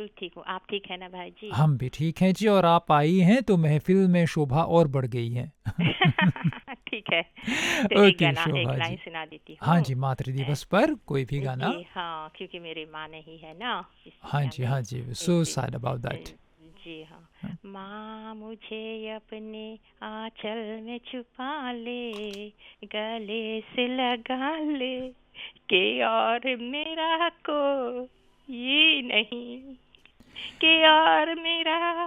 बिल्कुल ठीक हूँ। आप ठीक है ना भाई जी? हम भी ठीक हैं जी, और आप आई हैं तो महफिल में शोभा और बढ़ गई है। ठीक है। तो ओके एक शोभा लाइन जी। सुना देती हाँ हूँ। जी, मातृ अ, दिवस पर कोई भी गाना। जी हाँ, क्योंकि मेरी माँ नहीं है ना इस हाँ दुनिया जी, में। हाँ जी, सो जी। Sad about a, that. जी हाँ। माँ मुझे अपने आंचल में छुपा ले, गले से लगा ले, के और मेरा कोई नहीं, के और मेरा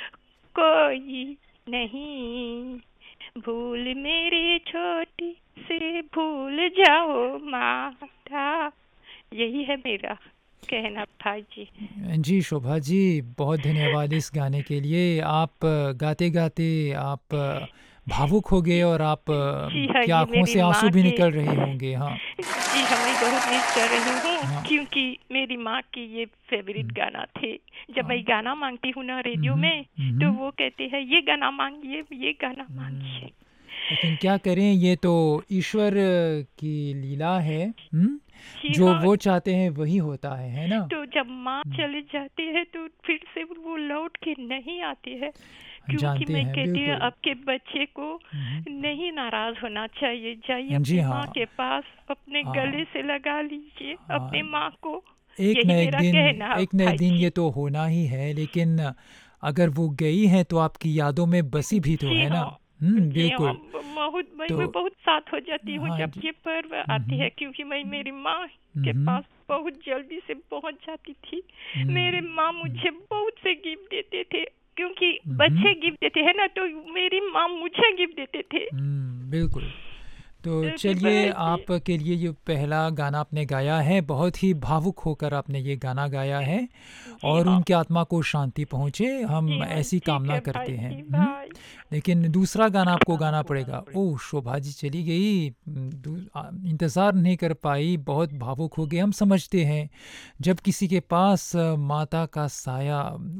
कोई नहीं, भूल मेरी छोटी सी भूल जाओ माता। यही है मेरा कहना भाई जी। जी शोभा जी, बहुत धन्यवाद इस गाने के लिए। आप गाते-गाते आप भावुक हो गए, और आप जी हाँ, की ये आँखों मेरी से माँ आँसू भी की। निकल रहे होंगे। हाँ, जी हाँ, मैं बहुत मिस कर रही हूँ हाँ। क्योंकि मेरी माँ की ये फेवरेट हुँ, गाना थे। जब मैं हाँ। गाना मांगती हूँ ना हुँ, रेडियो हुँ, में, हुँ, तो हुँ। वो कहते हैं ये गाना मांगिए, ये गाना हुँ। मांगिए। लेकिन क्या करें, ये तो ईश्वर की लीला है। हुँ? जी जो हाँ। वो चाहते हैं वही होता है ना? तो जब माँ हुँ, चली जाती है तो फिर से वो लौट के नहीं आती है, क्योंकि जानते मैं हैं कहती हूँ बिल्कुल। आपके बच्चे को हुँ, हुँ। नहीं नाराज होना चाहिए। जाइए जी अपनी माँ हाँ, के पास, अपने गले हाँ, से लगा लीजिए अपने हाँ। माँ को। एक न यही एक मेरा दिन कहना है एक न एक भाई दिन जी। ये तो होना ही है, लेकिन अगर वो गई हैं तो आपकी यादों में बसी भी तो जी है ना? हाँ। जी हाँ, बिल्कुल। बहुत तो मैं बहुत साथ हो जाती हूँ हाँ जब जी। ये पर्व हुँ, आती हुँ। है, क्योंकि मैं मेरी माँ हुँ, के हुँ। पास बहुत जल्दी से पहुंच जाती थी। मेरे हुँ, माँ हुँ। मुझे बहुत से गिफ्ट देते थे, क्योंकि हुँ, हुँ। बच्चे गिफ्ट देते हैं ना, तो मेरी माँ मुझे गिफ्ट देते थे। बिल्कुल। तो जी चलिए, भाई जी। आपके लिए ये पहला गाना आपने गाया है, बहुत ही भावुक होकर आपने ये गाना गाया है, जी और हाँ। उनकी आत्मा को शांति पहुँचे, हम जी हाँ, ऐसी ठीक कामना है करते भाई हैं। जी। बाय। लेकिन दूसरा गाना आपको गाना पड़ेगा। ओह! शोभा जी चली गई, इंतज़ार नहीं कर पाई, बहुत भावुक हो गए। हम समझते हैं, जब किसी के पास माता का साया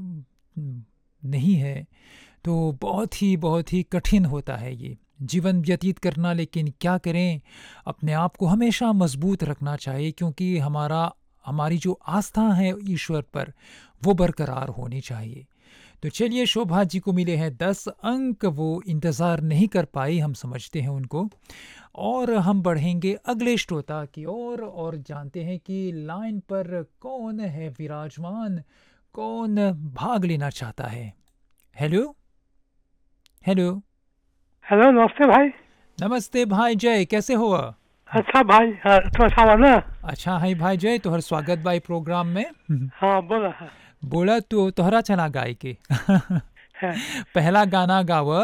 नहीं है, तो बहुत ही कठिन होता है ये जीवन व्यतीत करना। लेकिन क्या करें, अपने आप को हमेशा मजबूत रखना चाहिए, क्योंकि हमारी जो आस्था है ईश्वर पर, वो बरकरार होनी चाहिए। तो चलिए, शोभा जी को मिले हैं 10 अंक, वो इंतज़ार नहीं कर पाई, हम समझते हैं उनको। और हम बढ़ेंगे अगले श्रोता की ओर, और जानते हैं कि लाइन पर कौन है विराजमान, कौन भाग लेना चाहता है। Hello, hello. हेलो, नमस्ते भाई। नमस्ते भाई जय, कैसे हो? अच्छा भाई, हाँ, तो अच्छा हुआ ना। अच्छा है भाई जय, तोहर स्वागत भाई प्रोग्राम में। हाँ बोला है। बोला तो तोहरा चना गाय के। है पहला गाना गाव।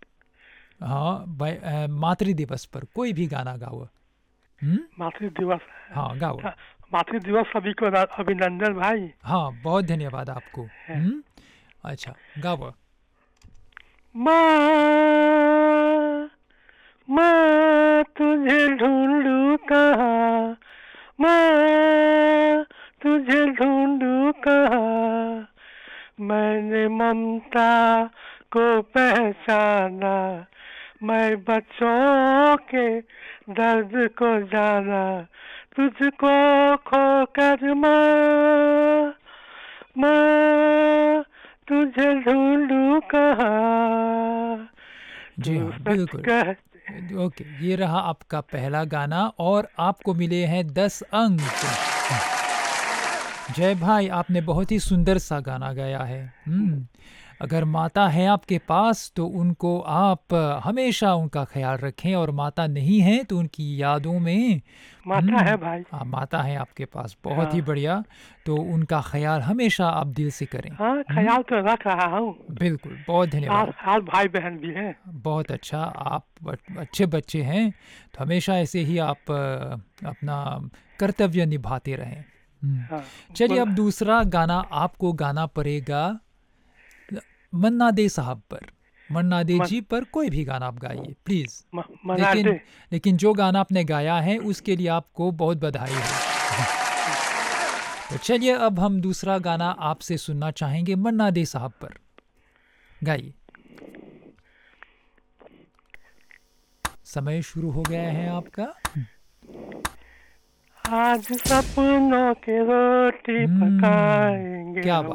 हाँ भाई, मातृ दिवस पर कोई भी गाना गाव। मातृ दिवस है। हाँ गाओ। हाँ, मातृ दिवस सभी को अभिनंदन भाई। हाँ, बहुत धन्यवाद आपको। है। अच्छा, गाओ। माँ, माँ तुझे ढूंढूं कहाँ, माँ तुझे ढूंढूं कहाँ, मैंने ममता को पहचाना, मैं बच्चों के दर्द को जाना, तुझको खोकर माँ, माँ तुझे ढूंढूं कहाँ, जी तू हाँ, सच बिल्कुल। कह। ओके, ये रहा आपका पहला गाना, और आपको मिले हैं 10 अंक। जय भाई, आपने बहुत ही सुंदर सा गाना गाया है। अगर माता है आपके पास तो उनको आप हमेशा उनका ख्याल रखें, और माता नहीं है तो उनकी यादों में। माता है भाई। माता है आपके पास, बहुत ही हाँ बढ़िया। तो उनका ख्याल हमेशा आप दिल से करें। हाँ, ख्याल तो रख रहा हूँ। बिल्कुल, बहुत धन्यवाद। आज भाई बहन भी हैं। बहुत अच्छा, आप अच्छे बच्चे हैं, तो हमेशा ऐसे ही आप अपना कर्तव्य निभाते रहें। हाँ चलिए, बोल। अब दूसरा गाना आपको गाना पड़ेगा मन्ना दे साहब पर। मन्ना दे मन, जी पर कोई भी गाना आप गाइए प्लीज़। मना लेकिन दे। लेकिन जो गाना आपने गाया है उसके लिए आपको बहुत बधाई हो। तो चलिए, अब हम दूसरा गाना आपसे सुनना चाहेंगे मन्ना दे साहब पर। गाइए। समय शुरू हो गया है आपका। आज सपनों की रोटी हम्म, पकाएंगे क्या हम। बात